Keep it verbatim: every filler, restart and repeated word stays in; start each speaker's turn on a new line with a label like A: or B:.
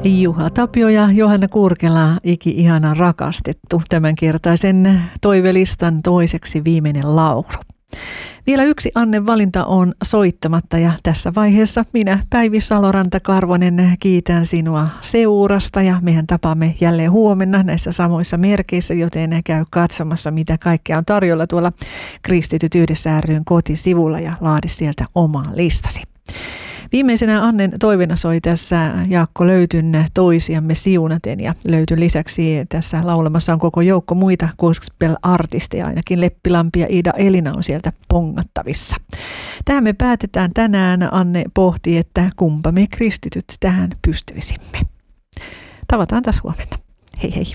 A: Juha Tapio ja Johanna Kurkela, iki ihana rakastettu, tämänkertaisen toivelistan toiseksi viimeinen laulu. Vielä yksi Annen valinta on soittamatta ja tässä vaiheessa minä, Päivi Saloranta-Karvonen, kiitän sinua seurasta ja mehän tapaamme jälleen huomenna näissä samoissa merkeissä, joten käy katsomassa mitä kaikkea on tarjolla tuolla Kristityt yhdessä ry:n kotisivulla ja laadi sieltä omaa listasi. Viimeisenä Annen toivena soi tässä Jaakko Löytyn Toisiamme siunaten ja Löytyn lisäksi tässä laulamassa on koko joukko muita gospel-artisteja, ainakin Leppilampi ja Ida Elina on sieltä pongattavissa. Tähän me päätetään tänään. Anne pohti, että kumpa me kristityt tähän pystyisimme. Tavataan taas huomenna. Hei hei.